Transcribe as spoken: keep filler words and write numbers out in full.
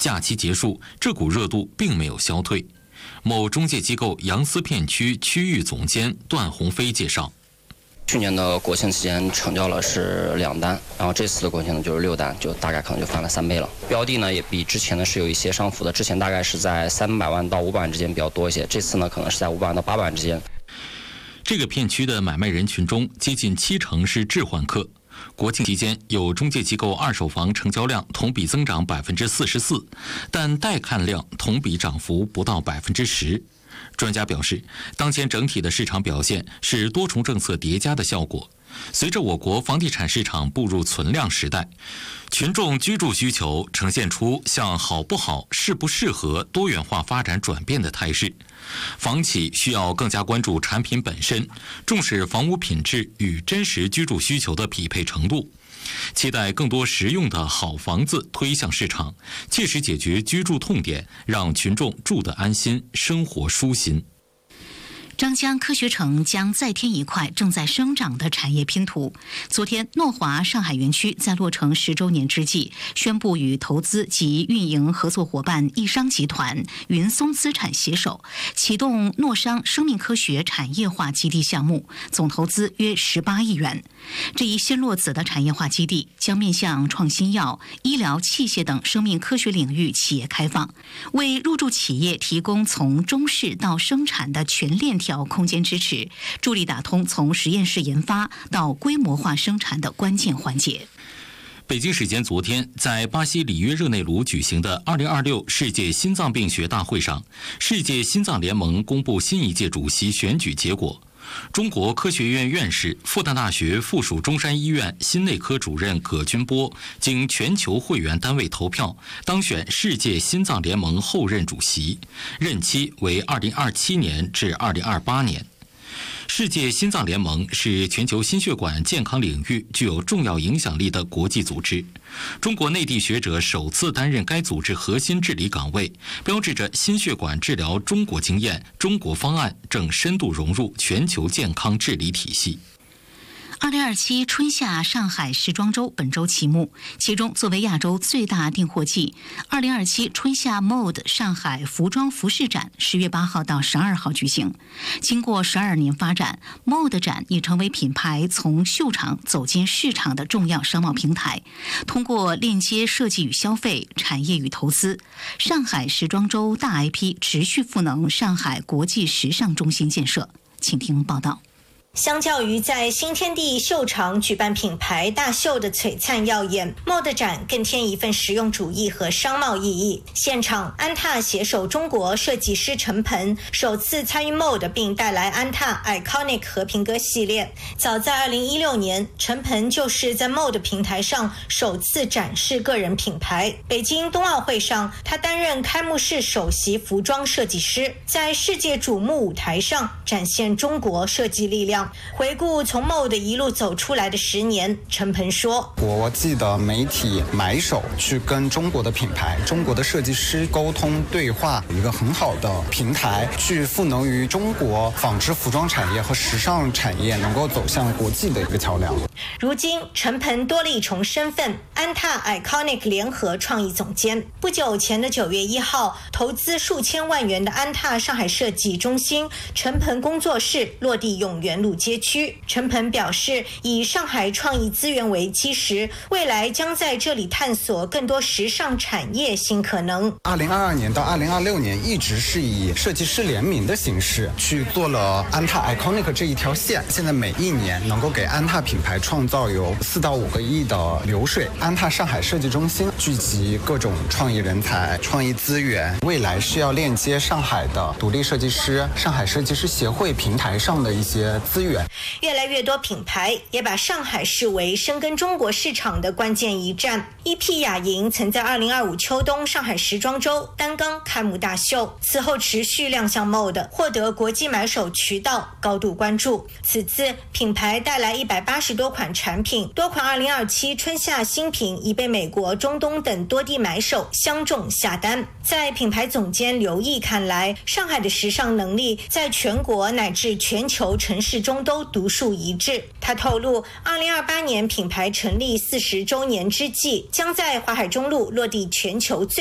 假期结束，这股热度并没有消退。某中介机构杨思片区区域总监段鸿飞介绍， 去年的国庆期间成交了是两单，然后这次的国庆呢就是六单，就大概可能就翻了三倍了。标的呢也比之前呢是有一些上浮的，之前大概是在三百万到五百万之间比较多一些，这次呢可能是在五百万到八百万之间。 这个片区的买卖人群中，接近七成是置换客。国庆期间，有中介机构二手房成交量同比增长百分之四十四，但带看量同比涨幅不到百分之十。专家表示，当前整体的市场表现是多重政策叠加的效果。随着我国房地产市场步入存量时代，群众居住需求呈现出向好不好、适不适合多元化发展转变的态势。房企需要更加关注产品本身，重视房屋品质与真实居住需求的匹配程度，期待更多实用的好房子推向市场，切实解决居住痛点，让群众住得安心，生活舒心。 张江科学城将再添一块正在生长的产业拼图。昨天，诺华上海园区在落成十周年之际，宣布与投资及运营合作伙伴易商集团、云松资产携手，启动诺商生命科学产业化基地项目，总投资约十八亿元。这一先落子的产业化基地将面向创新药、医疗器械等生命科学领域企业开放，为入驻企业提供从中试到生产的全链条空间支持，助力打通从实验室研发到规模化生产的关键环节。 北京时间昨天，在巴西里约热内卢举行的二零二六世界心脏病学大会上，世界心脏联盟公布新一届主席选举结果。中国科学院院士、复旦大学附属中山医院心内科主任葛军波经全球会员单位投票，当选世界心脏联盟后任主席，任期为二零二七年至二零二八年。世界心脏联盟是全球心血管健康领域具有重要影响力的国际组织，中国内地学者首次担任该组织核心治理岗位，标志着心血管治疗中国经验、中国方案正深度融入全球健康治理体系。 二零二七春夏上海时装周本周启幕，其中作为亚洲最大订货季，二零二七春夏 Mode 上海服装服饰展十月八号到十二号举行。经过十二年发展 ，Mode 展已成为品牌从秀场走进市场的重要商贸平台。通过链接设计与消费、产业与投资，上海时装周大 I P 持续赋能上海国际时尚中心建设。请听报道。 相较于在新天地秀场举办品牌大秀的璀璨耀眼， Mode 展更添一份实用主义和商贸意义。现场，安踏携手中国设计师陈鹏首次参与 Mode， 并带来安踏 Iconic 和平鸽系列。早在二零一六年，陈鹏就是在 Mode 平台上首次展示个人品牌。北京冬奥会上，他担任开幕式首席服装设计师，在世界瞩目舞台上展现中国设计力量。回顾从 Mode 一路走出来的十年，陈鹏说： 国际的媒体买手去跟中国的品牌、中国的设计师沟通对话，一个很好的平台，去赋能于中国纺织服装产业和时尚产业能够走向国际的一个桥梁。 如今，陈鹏多了一重身份，安踏 Iconic 联合创意总监。不久前的九月一号，投资数千万元的安踏上海设计中心陈鹏工作室落地永源路街区。陈鹏表示，以上海创意资源为基石，未来将在这里探索更多时尚产业新可能。 二零二二年到二零二六年一直是以设计师联名的形式去做了安踏 Iconic 这一条线，现在每一年能够给安踏品牌创造有四到五个亿的流水。安踏上海设计中心聚集各种创意人才、创意资源，未来是要链接上海的独立设计师、上海设计师协会平台上的一些资源。 越来越多品牌也把上海视为深耕中国市场的关键一站。一匹雅银曾在二零二五秋冬上海时装周担纲开幕大秀，此后持续亮相 Mode， 获得国际买手渠道高度关注。此次品牌带来一百八十多款产品，多款二零二七春夏新品已被美国、中东等多地买手相中下单。在品牌总监刘毅看来，上海的时尚能力在全国乃至全球城市中都独树一帜。他透露，二零二八年品牌成立四十周年之际，将在淮海中路落地全球最